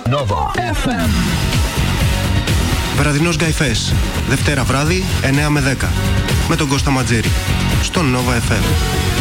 Nova FM. Βραδινός Γκαϊφές, Δευτέρα βράδυ 9 με 10 με τον Κώστα Ματζήρη στον Nova FM.